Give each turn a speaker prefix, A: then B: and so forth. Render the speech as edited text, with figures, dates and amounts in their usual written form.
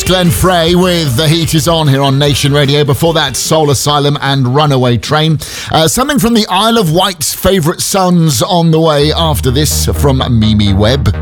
A: Glenn Frey with The Heat Is On here on Nation Radio. Before that, Soul Asylum and Runaway Train. Something from the Isle of Wight's favourite sons on the way after this from Mimi Webb.